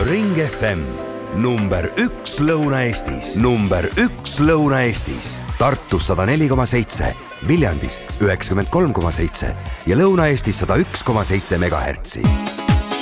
Ring FM, number 1 Lõuna-Eestis, number 1 Lõuna-Eestis, Tartus 104,7, Viljandis 93,7 ja Lõuna-Eestis 101,7 megahertsi.